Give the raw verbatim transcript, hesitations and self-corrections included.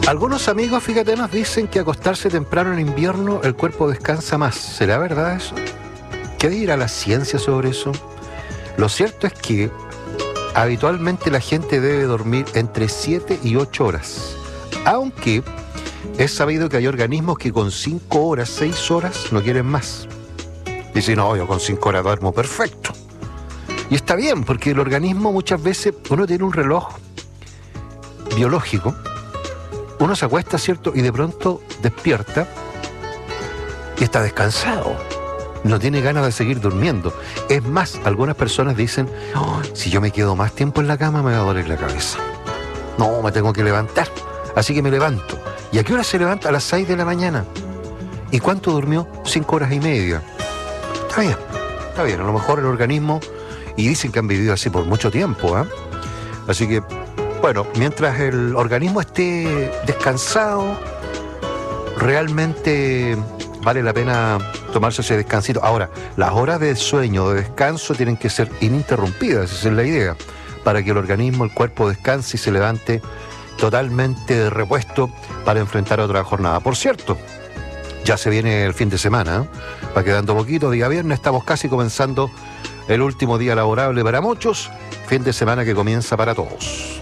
Algunos amigos, fíjate, nos dicen que acostarse temprano en invierno el cuerpo descansa más. ¿Será verdad eso? ¿Qué dirá la ciencia sobre eso? Lo cierto es que habitualmente la gente debe dormir entre siete y ocho horas, aunque es sabido que hay organismos que con cinco horas, seis horas no quieren más. Dicen, no, yo con cinco horas duermo perfecto. Y está bien, porque el organismo muchas veces, uno tiene un reloj biológico, uno se acuesta, ¿cierto? Y de pronto despierta y está descansado. No tiene ganas de seguir durmiendo. Es más, algunas personas dicen, oh, si yo me quedo más tiempo en la cama me va a doler la cabeza. No, me tengo que levantar. Así que me levanto. ¿Y a qué hora se levanta? A las seis de la mañana. ¿Y cuánto durmió? Cinco horas y media. Está bien, está bien. A lo mejor el organismo, y dicen que han vivido así por mucho tiempo, ¿eh? Así que, bueno, mientras el organismo esté descansado, realmente vale la pena tomarse ese descansito. Ahora, las horas de sueño o de descanso tienen que ser ininterrumpidas, esa es la idea, para que el organismo, el cuerpo descanse y se levante totalmente repuesto para enfrentar otra jornada. Por cierto, ya se viene el fin de semana, ¿eh? Va quedando poquito, día viernes, estamos casi comenzando el último día laborable para muchos, fin de semana que comienza para todos.